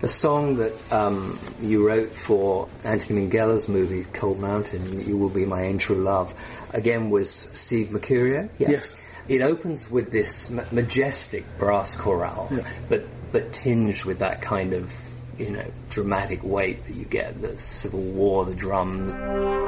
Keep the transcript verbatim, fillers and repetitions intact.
The song that um, you wrote for Anthony Minghella's movie Cold Mountain, You Will Be My Ain True Love, again was Steve Mercurio. Yeah. Yes. It opens with this ma- majestic brass chorale, yeah. but but tinged with that kind of, you know, dramatic weight that you get, the Civil War, the drums.